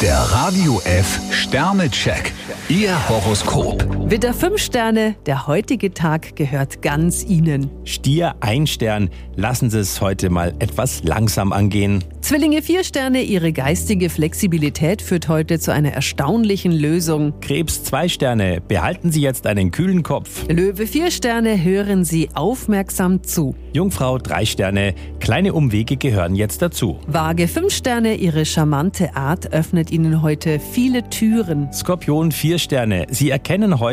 Der Radio F Sternecheck. Ihr Horoskop. Widder 5 Sterne, der heutige Tag gehört ganz Ihnen. Stier 1 Stern, lassen Sie es heute mal etwas langsam angehen. Zwillinge 4 Sterne, Ihre geistige Flexibilität führt heute zu einer erstaunlichen Lösung. Krebs 2 Sterne, behalten Sie jetzt einen kühlen Kopf. Löwe 4 Sterne, hören Sie aufmerksam zu. Jungfrau 3 Sterne, kleine Umwege gehören jetzt dazu. Waage 5 Sterne, Ihre charmante Art öffnet Ihnen heute viele Türen. Skorpion 4 Sterne, Sie erkennen heute